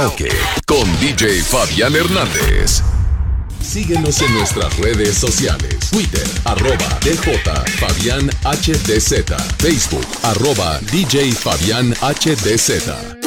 Karaoke con DJ Fabián Hernández. Síguenos en nuestras redes sociales. Twitter, @DJ Fabián HDZ. Facebook, @DJ Fabián HDZ.